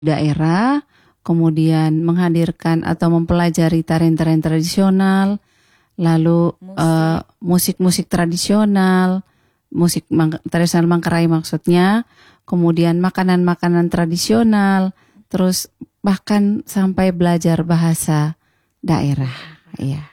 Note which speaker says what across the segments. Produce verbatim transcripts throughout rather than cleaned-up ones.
Speaker 1: daerah, kemudian menghadirkan atau mempelajari tarian-tarian tradisional, lalu musik. Uh, musik-musik tradisional, musik mang- tradisional Manggarai maksudnya, kemudian makanan-makanan tradisional, terus bahkan sampai belajar bahasa daerah. Iya.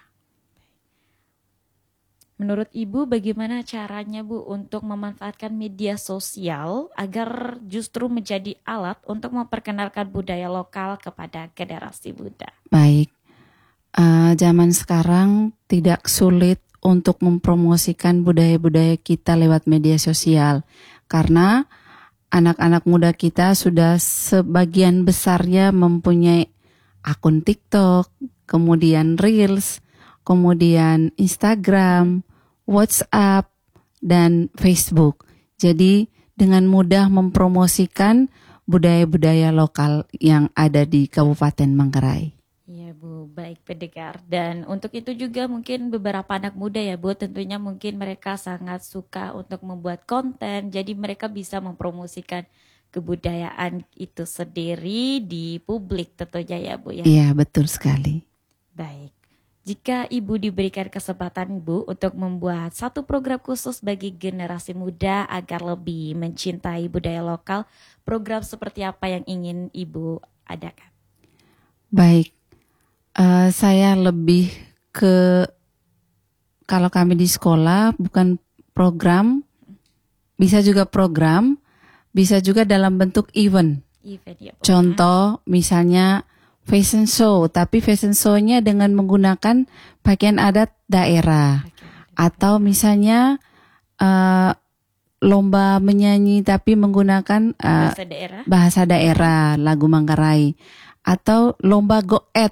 Speaker 2: Menurut Ibu, bagaimana caranya Bu untuk memanfaatkan media sosial agar justru menjadi alat untuk memperkenalkan budaya lokal kepada generasi muda?
Speaker 1: Baik, uh, zaman sekarang tidak sulit untuk mempromosikan budaya-budaya kita lewat media sosial. Karena anak-anak muda kita sudah sebagian besarnya mempunyai akun TikTok, kemudian Reels, kemudian Instagram, WhatsApp, dan Facebook. Jadi dengan mudah mempromosikan budaya-budaya lokal yang ada di Kabupaten Manggarai.
Speaker 2: Iya Bu, baik pendengar. Dan untuk itu juga mungkin beberapa anak muda ya Bu, tentunya mungkin mereka sangat suka untuk membuat konten. Jadi mereka bisa mempromosikan kebudayaan itu sendiri di publik tentunya ya Bu ya.
Speaker 1: Iya betul sekali.
Speaker 2: Baik. Jika Ibu diberikan kesempatan Bu untuk membuat satu program khusus bagi generasi muda agar lebih mencintai budaya lokal, program seperti apa yang ingin Ibu adakan?
Speaker 1: Baik, uh, saya lebih ke, kalau kami di sekolah bukan program, bisa juga program, bisa juga dalam bentuk event.
Speaker 2: Event ya Bu.
Speaker 1: Contoh misalnya fashion show, tapi fashion show-nya dengan menggunakan pakaian adat daerah. Atau misalnya uh, lomba menyanyi tapi menggunakan uh,
Speaker 2: bahasa daerah,
Speaker 1: bahasa daerah, lagu Manggarai. Atau lomba goet,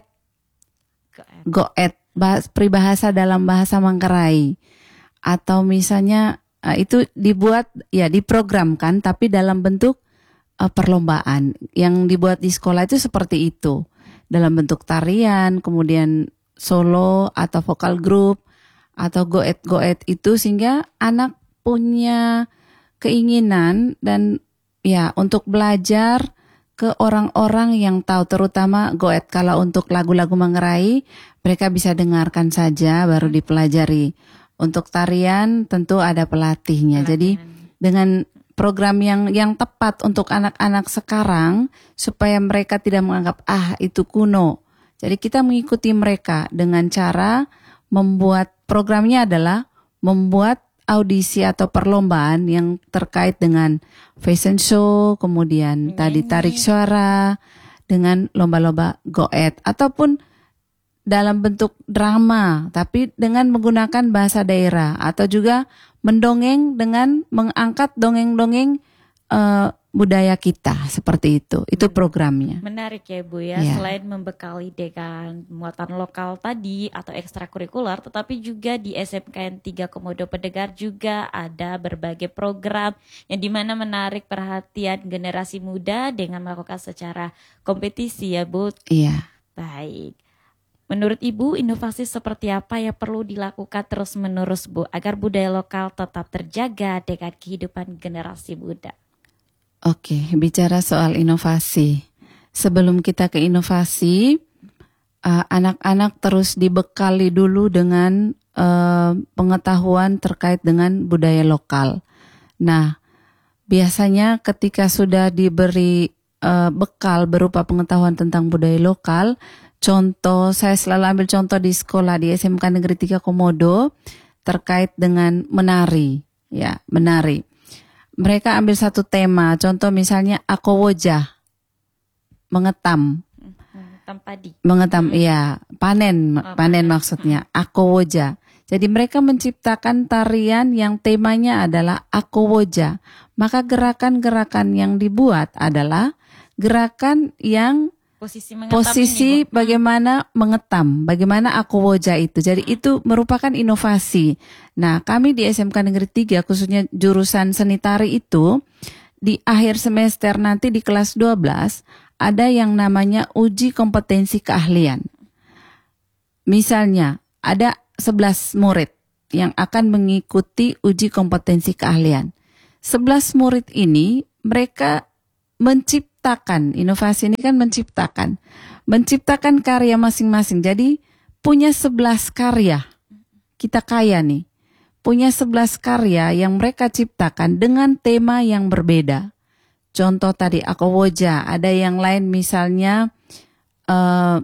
Speaker 1: goet, bahas, peribahasa dalam bahasa Manggarai. Atau misalnya uh, itu dibuat, ya diprogramkan tapi dalam bentuk uh, perlombaan. Yang dibuat di sekolah itu seperti itu. Dalam bentuk tarian, kemudian solo atau vokal group atau goet-goet itu, sehingga anak punya keinginan dan ya untuk belajar ke orang-orang yang tahu, terutama goet. Kalau untuk lagu-lagu Manggarai mereka bisa dengarkan saja baru dipelajari. Untuk tarian tentu ada pelatihnya. Pelatihan. Jadi dengan program yang yang tepat untuk anak-anak sekarang supaya mereka tidak menganggap ah itu kuno. Jadi kita mengikuti mereka dengan cara membuat programnya adalah membuat audisi atau perlombaan yang terkait dengan fashion show, kemudian Menyanyi. tadi tarik suara, dengan lomba-lomba goet ataupun dalam bentuk drama tapi dengan menggunakan bahasa daerah, atau juga mendongeng dengan mengangkat dongeng-dongeng uh, budaya kita, seperti itu. Itu programnya.
Speaker 2: Menarik ya Bu ya, yeah. Selain membekali dengan muatan lokal tadi atau ekstrakurikuler, tetapi juga di S M K N tiga Komodo Pendengar juga ada berbagai program yang dimana menarik perhatian generasi muda dengan melakukan secara kompetisi ya Bu.
Speaker 1: Iya. Yeah.
Speaker 2: Baik. Menurut Ibu, inovasi seperti apa yang perlu dilakukan terus-menerus Bu agar budaya lokal tetap terjaga dengan kehidupan generasi muda?
Speaker 1: Oke, bicara soal inovasi. Sebelum kita ke inovasi, uh, anak-anak terus dibekali dulu dengan uh, pengetahuan terkait dengan budaya lokal. Nah, biasanya ketika sudah diberi uh, bekal berupa pengetahuan tentang budaya lokal, contoh, saya selalu ambil contoh di sekolah di S M K Negeri tiga Komodo terkait dengan menari, ya menari. Mereka ambil satu tema, contoh misalnya akowoja, mengetam,
Speaker 2: mengetam padi,
Speaker 1: mengetam, iya panen, oh, panen maksudnya akowoja. Jadi mereka menciptakan tarian yang temanya adalah akowoja. Maka gerakan-gerakan yang dibuat adalah gerakan yang
Speaker 2: Posisi,
Speaker 1: posisi ini, bagaimana mengetam, bagaimana akowoja itu. Jadi itu merupakan inovasi. Nah, kami di S M K Negeri tiga khususnya jurusan seni tari itu di akhir semester nanti di kelas dua belas ada yang namanya uji kompetensi keahlian. Misalnya ada sebelas murid yang akan mengikuti uji kompetensi keahlian. sebelas murid ini mereka menciptakan menciptakan, inovasi ini kan menciptakan, menciptakan karya masing-masing. Jadi punya sebelas karya, kita kaya nih, punya sebelas karya yang mereka ciptakan dengan tema yang berbeda. Contoh tadi Akowoja, ada yang lain misalnya uh,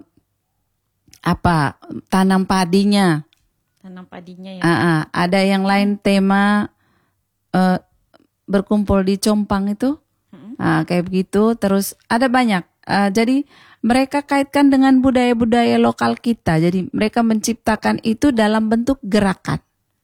Speaker 1: apa tanam padinya,
Speaker 2: tanam padinya ya.
Speaker 1: Uh, uh, ada yang lain tema uh, berkumpul di Compang itu, hmm. uh, kayak begitu. Terus ada banyak. Uh, jadi mereka kaitkan dengan budaya-budaya lokal kita. Jadi mereka menciptakan itu dalam bentuk gerakan.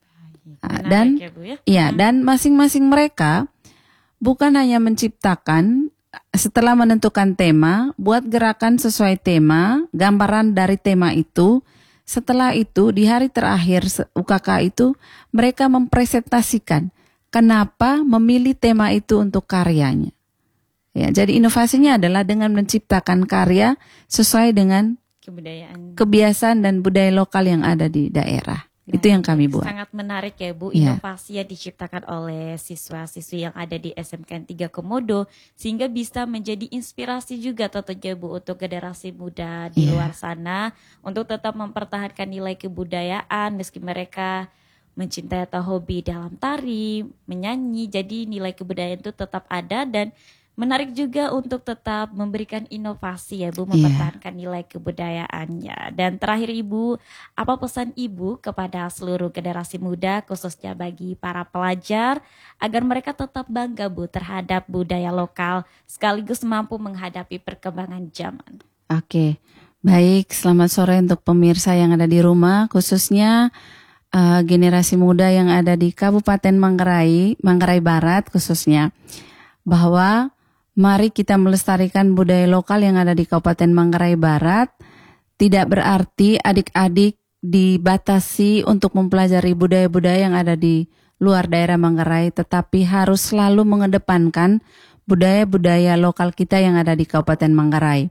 Speaker 1: Uh, dan ya, Bu, ya? Ya, hmm. dan masing-masing mereka bukan hanya menciptakan setelah menentukan tema, buat gerakan sesuai tema, gambaran dari tema itu. Setelah itu di hari terakhir U K K itu mereka mempresentasikan kenapa memilih tema itu untuk karyanya. Ya, jadi inovasinya adalah dengan menciptakan karya sesuai dengan
Speaker 2: kebudayaan,
Speaker 1: kebiasaan dan budaya lokal yang ada di daerah. Nah, itu yang kami buat.
Speaker 2: Sangat menarik ya Bu, inovasi yeah. yang diciptakan oleh siswa-siswi yang ada di S M K N tiga Komodo sehingga bisa menjadi inspirasi juga tentunya Bu untuk generasi muda di yeah. luar sana untuk tetap mempertahankan nilai kebudayaan meski mereka mencintai atau hobi dalam tari, menyanyi. Jadi nilai kebudayaan itu tetap ada dan menarik juga untuk tetap memberikan inovasi ya Bu, mempertahankan yeah. nilai kebudayaannya. Dan terakhir Ibu, apa pesan Ibu kepada seluruh generasi muda khususnya bagi para pelajar agar mereka tetap bangga Bu terhadap budaya lokal sekaligus mampu menghadapi perkembangan zaman?
Speaker 1: Oke, baik, selamat sore untuk pemirsa yang ada di rumah, khususnya uh, generasi muda yang ada di Kabupaten Manggarai, Manggarai Barat khususnya, bahwa mari kita melestarikan budaya lokal yang ada di Kabupaten Manggarai Barat. Tidak berarti adik-adik dibatasi untuk mempelajari budaya-budaya yang ada di luar daerah Manggarai, tetapi harus selalu mengedepankan budaya-budaya lokal kita yang ada di Kabupaten Manggarai.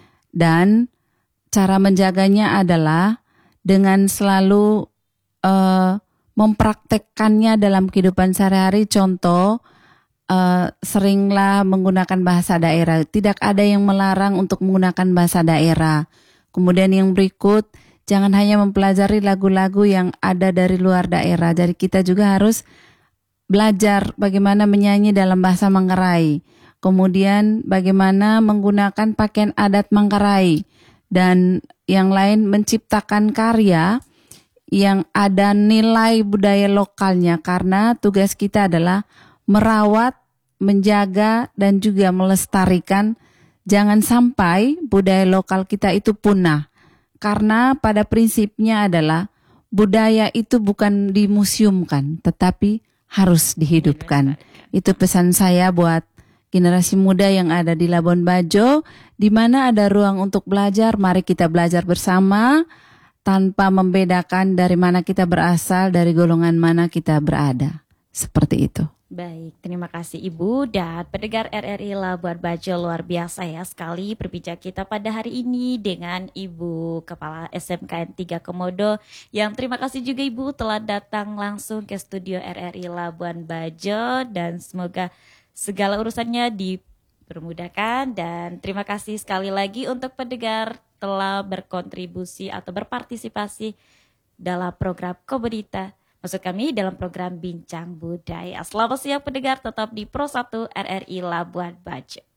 Speaker 1: Dan cara menjaganya adalah dengan selalu uh, mempraktekkannya dalam kehidupan sehari-hari. Contoh, Uh, seringlah menggunakan bahasa daerah. Tidak ada yang melarang untuk menggunakan bahasa daerah. Kemudian yang berikut, jangan hanya mempelajari lagu-lagu yang ada dari luar daerah. Jadi kita juga harus belajar bagaimana menyanyi dalam bahasa Manggarai. Kemudian bagaimana menggunakan pakaian adat Manggarai. Dan yang lain menciptakan karya yang ada nilai budaya lokalnya. Karena tugas kita adalah merawat, menjaga, dan juga melestarikan. Jangan sampai budaya lokal kita itu punah. Karena pada prinsipnya adalah budaya itu bukan dimuseumkan, tetapi harus dihidupkan. Itu pesan saya buat generasi muda yang ada di Labuan Bajo, di mana ada ruang untuk belajar. Mari kita belajar bersama tanpa membedakan dari mana kita berasal, dari golongan mana kita berada. Seperti itu.
Speaker 2: Baik, terima kasih Ibu dan pendengar R R I Labuan Bajo, luar biasa ya sekali berbincang kita pada hari ini dengan Ibu Kepala S M K N tiga Komodo yang terima kasih juga Ibu telah datang langsung ke studio R R I Labuan Bajo dan semoga segala urusannya dipermudahkan dan terima kasih sekali lagi untuk pendengar telah berkontribusi atau berpartisipasi dalam program Komodita. Maksud kami dalam program Bincang Budaya. Selamat siang pendengar, tetap di Pro satu R R I Labuan Bajo.